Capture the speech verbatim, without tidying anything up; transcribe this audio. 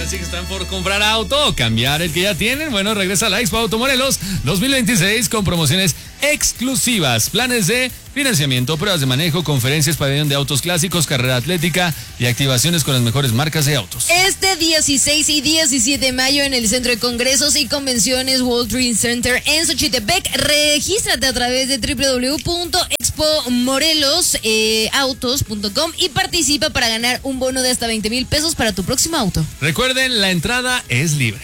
Así que están por comprar auto o cambiar el que ya tienen. Bueno, regresa a la Expo Auto Morelos dos mil veintiséis con promociones exclusivas, planes de financiamiento, pruebas de manejo, conferencias, pabellón de autos clásicos, carrera atlética y activaciones con las mejores marcas de autos. Este dieciséis y diecisiete de mayo en el Centro de Congresos y Convenciones World Trade Center en Xochitepec. Regístrate a través de w w w punto expo morelos autos punto com y participa para ganar un bono de hasta veinte mil pesos para tu próximo auto. Recuerden, la entrada es libre.